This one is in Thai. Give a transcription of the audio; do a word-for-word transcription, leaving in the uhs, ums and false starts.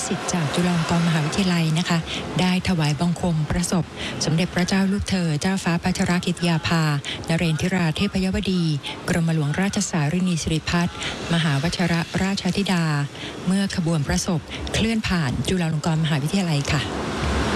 สิตจากจุฬาลงกรณ์มหาวิทยาลัยนะคะได้ถวายบังคมประสบสมเด็จพระเจ้าลูกเธอเจ้าฟ้าพัชรกิติยาภานเรนทิราเทพยวดีกรมหลวงราชสารินีสิริพัฒน์มหาวชิรราชธิดาเมื่อขบวนประสบเคลื่อนผ่านจุฬาลงกรณ์มหาวิทยาลัยค่ะ